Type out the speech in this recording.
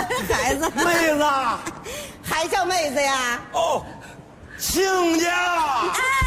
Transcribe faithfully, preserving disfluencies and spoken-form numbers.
孩子， 妹子， 还叫妹子呀？ 哦，亲家。